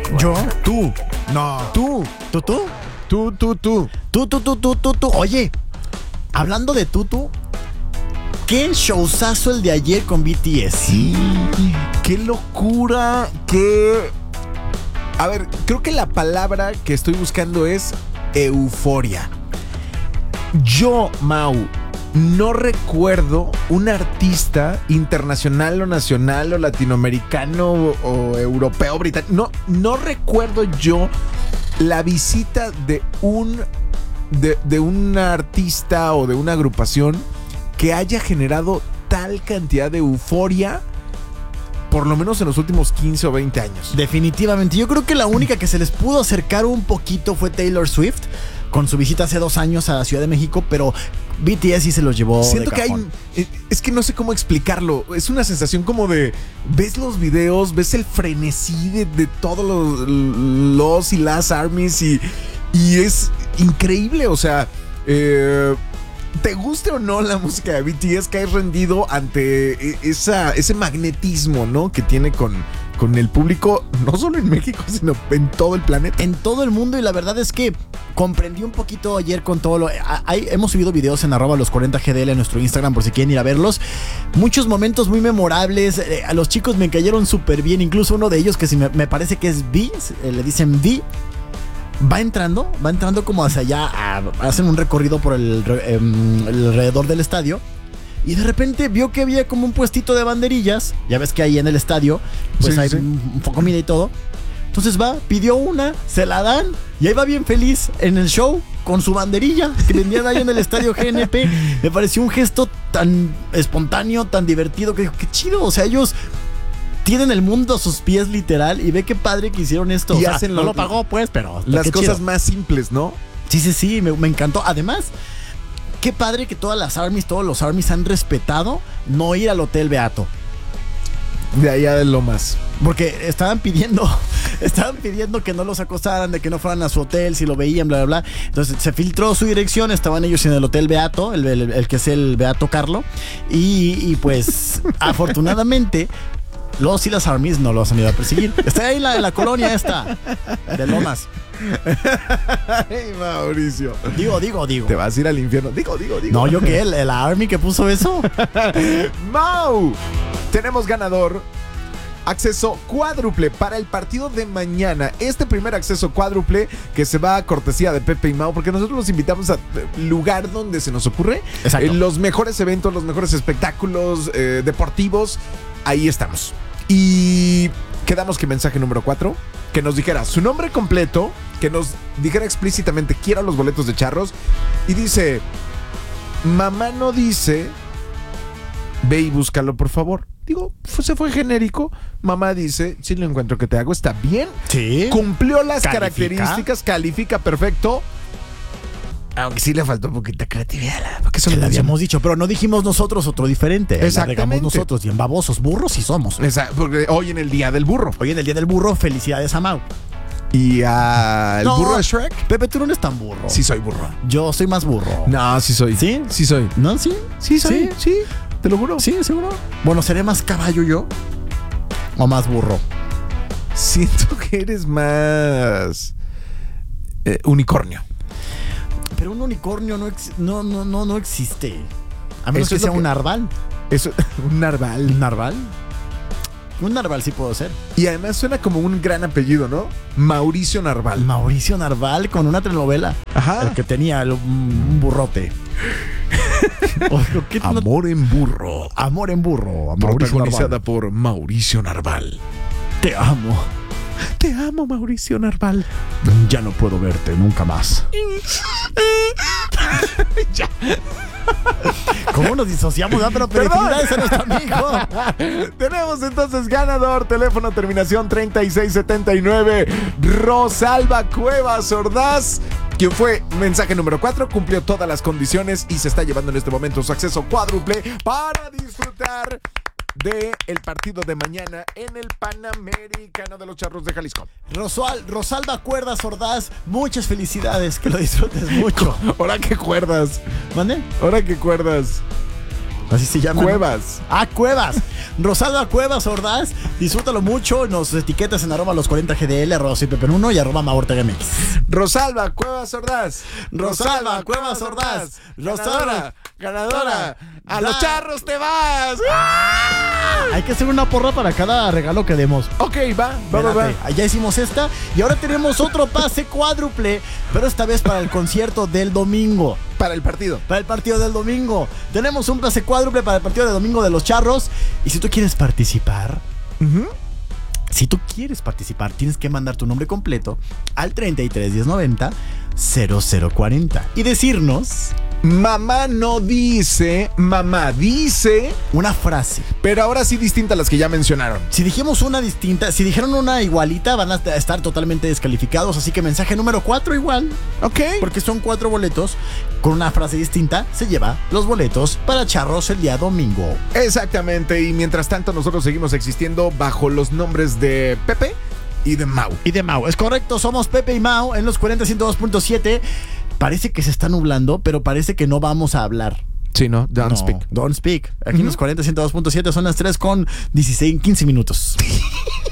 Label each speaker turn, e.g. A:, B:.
A: ¿Yo? Tú. No.
B: Tú.
A: ¿Tú?
B: Tú.
A: Tú. Oye, hablando de tú, qué showzazo el de ayer con BTS.
B: Sí. Qué locura. A ver, creo que la palabra que estoy buscando es euforia. Yo, Mau, no recuerdo un artista internacional o nacional o latinoamericano o europeo, británico. No recuerdo yo la visita de un artista o de una agrupación que haya generado tal cantidad de euforia, por lo menos en los últimos 15 o 20 años.
A: Definitivamente. Yo creo que la única que se les pudo acercar un poquito fue Taylor Swift, con su visita hace 2 años a la Ciudad de México, pero BTS sí se los llevó.
B: Siento
A: de
B: que
A: cajón.
B: es que no sé cómo explicarlo. Es una sensación como de, ves los videos, ves el frenesí de todos los y las ARMYs y es increíble. O sea, te guste o no la música de BTS, que has rendido ante ese magnetismo, ¿no?, que tiene con el público, no solo en México, sino en todo el planeta.
A: En todo el mundo, y la verdad es que comprendí un poquito ayer con todo lo... hemos subido videos en @los40gdl en nuestro Instagram por si quieren ir a verlos. Muchos momentos muy memorables. A los chicos me cayeron súper bien. Incluso uno de ellos, que me parece que es V, le dicen V, va entrando como hacia allá, hacen un recorrido por el alrededor del estadio. Y de repente vio que había como un puestito de banderillas. Ya ves que ahí en el estadio pues
B: sí,
A: hay
B: sí.
A: comida y todo. Entonces pidió una, se la dan y ahí va bien feliz en el show con su banderilla que vendían ahí en el estadio GNP. Me pareció un gesto tan espontáneo, tan divertido, que dijo, qué chido. O sea, ellos tienen el mundo a sus pies literal y ve qué padre que hicieron esto.
B: Y
A: o sea,
B: hacen
A: no lo pagó pues, pero
B: las
A: qué
B: cosas
A: chido.
B: más simples, ¿no?
A: Sí, me encantó. Además, qué padre que todos los ARMYs han respetado no ir al Hotel Beato.
B: De allá de Lomas.
A: Porque estaban pidiendo que no los acosaran, de que no fueran a su hotel, si lo veían, bla, bla, bla. Entonces se filtró su dirección, estaban ellos en el Hotel Beato, el que es el Beato Carlo. Y pues, afortunadamente, los y las ARMYs no los han ido a perseguir. Está ahí en la colonia esta, de Lomas.
B: Ay, Mauricio.
A: Digo.
B: Te vas a ir al infierno. Digo.
A: No, yo que el ARMY que puso eso.
B: Mau, tenemos ganador. Acceso cuádruple para el partido de mañana. Este primer acceso cuádruple que se va a cortesía de Pepe y Mau, porque nosotros los invitamos a lugar donde se nos ocurre.
A: Exacto.
B: Los mejores eventos, los mejores espectáculos deportivos. Ahí estamos. Y quedamos que mensaje número 4, que nos dijera su nombre completo, que nos dijera explícitamente quiero los boletos de Charros. Y dice, mamá no dice, ve y búscalo por favor. Digo, se fue genérico. Mamá dice, si lo encuentro que te hago, está bien.
A: Sí.
B: Cumplió las
A: ¿Califica?
B: características, califica perfecto. Aunque sí le faltó un poquito de creatividad. Porque eso
A: Que
B: lo
A: le habíamos dicho, pero no dijimos nosotros otro diferente.
B: Exactamente.
A: La regamos nosotros, y en babosos, burros sí somos.
B: Porque hoy en el Día del Burro.
A: Hoy en el Día del Burro, felicidades a Mau.
B: Y al burro de Shrek.
A: Pepe, tú no eres tan burro.
B: Sí soy burro.
A: Yo soy más burro.
B: No, sí soy.
A: ¿Sí?
B: Sí soy.
A: ¿No? ¿Sí?
B: Sí soy. Sí, te lo juro.
A: ¿Sí? ¿Seguro? Bueno, ¿seré más caballo yo? ¿O más burro?
B: Siento que eres más unicornio.
A: Pero un unicornio no existe. A menos
B: Eso
A: que
B: es
A: sea
B: lo que-
A: un narval.
B: Eso, un narval.
A: ¿Un narval? Un narval sí puedo ser.
B: Y además suena como un gran apellido, ¿no? Mauricio Narval.
A: Mauricio Narval con una telenovela.
B: Ajá.
A: El que tenía un burrote. ¿Qué no-
B: Amor en burro.
A: Amor en burro. A Mauricio
B: Protagonizada
A: Narval.
B: por Mauricio Narval.
A: Te amo.
B: Te amo, Mauricio Narval.
A: Ya no puedo verte nunca más.
B: Ya.
A: ¿Cómo nos disociamos? Pero felicidades a nuestro amigo.
B: Tenemos entonces ganador, teléfono terminación 3679, Rosalba Cuevas Ordaz, quien fue mensaje número 4, cumplió todas las condiciones y se está llevando en este momento su acceso cuádruple para disfrutar de el partido de mañana en el Panamericano de los Charros de Jalisco.
A: Rosalba Cuerdas Ordaz, muchas felicidades, que lo disfrutes mucho.
B: Ahora que cuerdas,
A: ¿Mande?
B: ahora que cuerdas.
A: Así se llama.
B: Cuevas.
A: Cuevas. Rosalba Cuevas Ordaz. Disfrútalo mucho. Nos etiquetas en @los 40GDL, @soypepe1 y @maortegmx.
B: Rosalba Cuevas Ordaz.
A: Rosalba Cuevas Ordaz.
B: Ganadora. A los charros te vas.
A: Hay que hacer una porra para cada regalo que demos.
B: Ok, va.
A: Ya hicimos esta y ahora tenemos otro pase cuádruple, pero esta vez para el concierto del domingo.
B: Para el partido.
A: Para el partido del domingo. Tenemos un pase cuádruple para el partido del domingo de los Charros. Y si tú quieres participar, tienes que mandar tu nombre completo al 33 1090 0040 y decirnos:
B: mamá no dice, mamá dice.
A: Una frase.
B: Pero ahora sí distinta a las que ya mencionaron.
A: Si dijimos una distinta, si dijeron una igualita, van a estar totalmente descalificados. Así que mensaje número 4 igual.
B: Ok.
A: Porque son 4 boletos. Con una frase distinta se lleva los boletos para Charros el día domingo.
B: Exactamente. Y mientras tanto nosotros seguimos existiendo bajo los nombres de Pepe y de Mau.
A: Es correcto, somos Pepe y Mau en los 40-102.7. Parece que se está nublando, pero parece que no vamos a hablar.
B: Sí, ¿no? Don't speak.
A: Aquí en los 40-102.7 son las 3:15 minutos.